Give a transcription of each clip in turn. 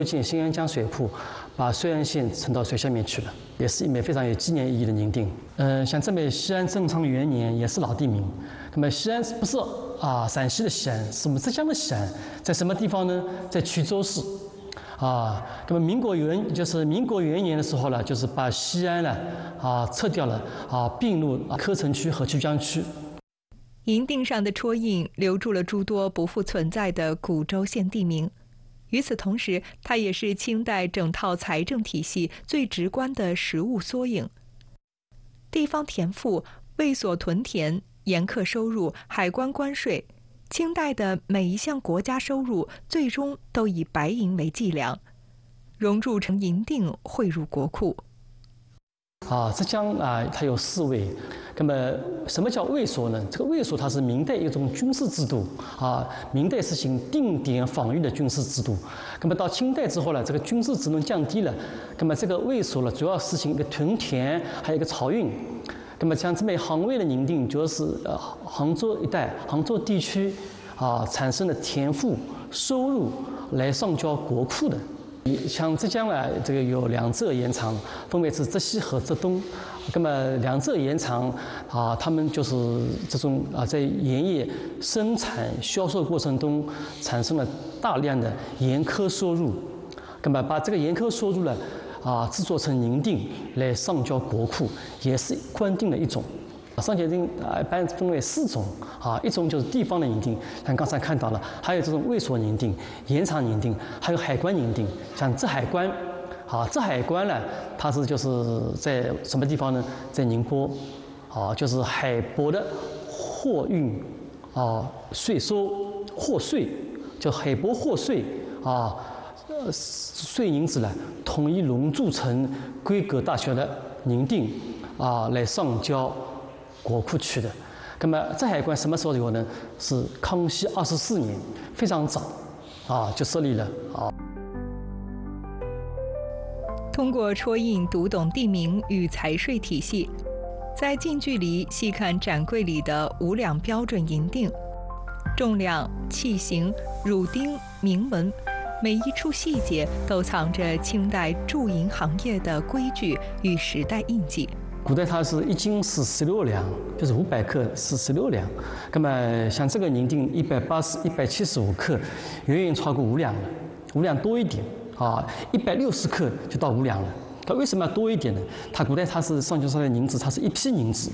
进新安江水库，把绥安县沉到水下面去了，也是一枚非常有纪念意义的宁定。像这枚西安正昌元年也是老地名。那么西安不是陕西的西安，是我们浙江的西安，在什么地方呢？在衢州市。那么民国元年的时候呢，就是把西安呢撤掉了并入柯城区和衢江区。 银锭上的戳印留住了诸多不复存在的古州县地名。与此同时，它也是清代整套财政体系最直观的实物缩影。地方田赋、卫所屯田、盐课收入、海关关税，清代的每一项国家收入最终都以白银为计量，熔铸成银锭汇入国库。 浙江它有4卫。那么什么叫卫所呢？这个卫所它是明代一种军事制度明代实行定点防御的军事制度。那么到清代之后呢，这个军事职能降低了，那么这个卫所呢，主要实行一个屯田，还有一个漕运。那么像这枚杭卫的宁定，主要是杭州一带、杭州地区产生的田赋收入来上交国库的。像浙江呢，这个有2浙盐场，分别是浙西和浙东。那么2浙盐场他们就是这种在盐业生产销售过程中产生了大量的盐科收入，那么把这个盐科收入呢制作成宁定来上交国库，也是官定的一种。上交定一般分为4种一种就是地方的宁定，像刚才看到了，还有这种卫所宁定、盐场宁定，还有海关宁定。像浙海关浙海关呢，它就是在什么地方呢？在宁波就是海舶的货运税收货税，就海舶货税税银子呢，统一熔铸成规格大小的宁定来上交国库去的。那么浙海关什么时候有呢？是康熙24年，非常早就设立了通过戳印读懂地名与财税体系，在近距离细看展柜里的5两标准银锭，重量、器型、乳钉、铭文，每一处细节都藏着清代铸银行业的规矩与时代印记。 古代它是1斤是16两，就是500克是16两。那么像这个宁定175克，远远超过5两了，5两多一点160克就到5两了。它为什么要多一点呢？它古代它是上交上来的银子，它是一批银子，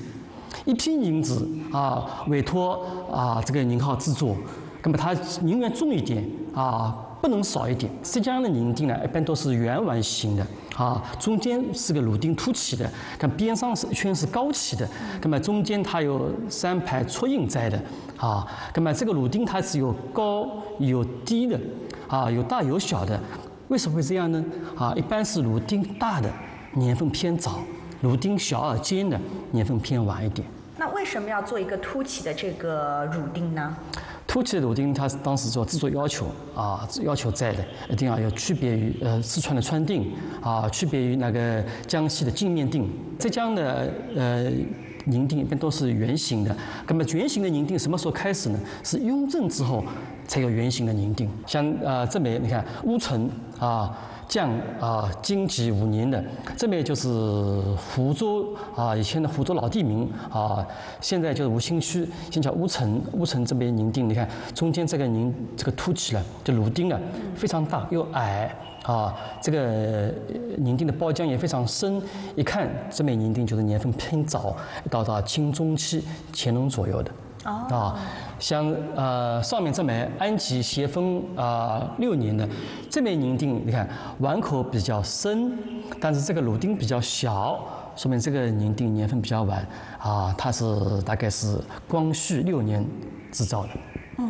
委托这个宁号制作，那么它宁愿重一点不能少一点。浙江的宁定呢，一般都是圆碗形的中间是个乳钉凸起的，看边上是一圈是高起的，那么中间它有3排戳印在的那么这个乳钉它是有高有低的有大有小的。为什么会这样呢？一般是乳钉大的年份偏早，乳钉小而尖的年份偏晚一点。 那为什么要做一个凸起的这个乳钉呢？ 凸起的乳钉，它是当时做制作要求在的，一定要有区别于四川的川定区别于那个江西的镜面定。浙江的宁定一般都是圆形的。那么圆形的宁定什么时候开始呢？是雍正之后才有圆形的宁定。像这枚你看乌程降金吉5年的，这边就是湖州以前的湖州老地名现在就是吴兴区，现叫乌程。乌程这边宁定，你看中间这个凸起了，就乳钉了，非常大又矮这个宁定的包浆也非常深，一看这枚宁定就是年份偏早，到清中期乾隆左右的。像上面这枚安吉协丰6年的这枚宁定，你看碗口比较深，但是这个乳钉比较小，说明这个宁定年份比较晚它是大概是光绪6年制造的。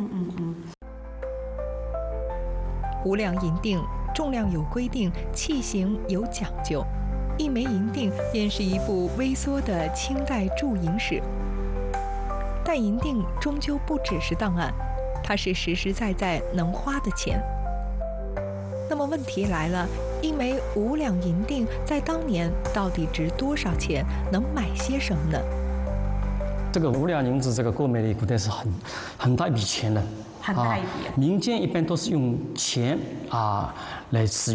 5两银锭重量有规定，器型有讲究，一枚银锭便是一部微缩的清代铸银史。但银锭终究不只是档案，它是实实在在能花的钱。那么问题来了，一枚5两银锭在当年到底值多少钱，能买些什么呢？ 这个5两银子，这个购买力古代是很大一笔钱的， 很大一笔。 民间一般都是用钱来使用。